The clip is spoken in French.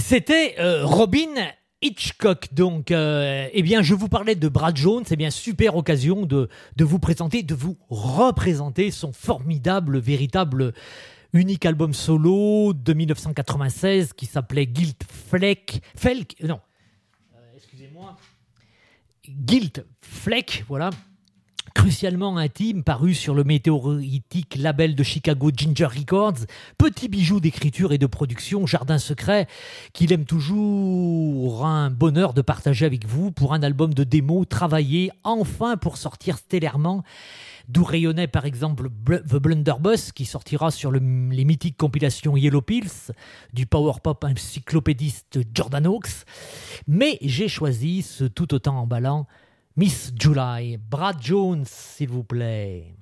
C'était Robin Hitchcock. Donc, eh bien, je vous parlais de Brad Jones. Eh bien, super occasion de vous présenter, de vous représenter son formidable, véritable, unique album solo de 1996 qui s'appelait Guilt Fleck. Guilt Fleck, voilà. Crucialement intime, paru sur le météoritique label de Chicago Ginger Records, petit bijou d'écriture et de production, jardin secret, qu'il aime toujours un bonheur de partager avec vous pour un album de démo travaillé enfin pour sortir stellairement, d'où rayonnait par exemple The Blunderbuss qui sortira sur les mythiques compilations Yellow Pills du power pop encyclopédiste Jordan Hawkes. Mais j'ai choisi ce tout autant emballant Miss July, Brad Jones, s'il vous plaît.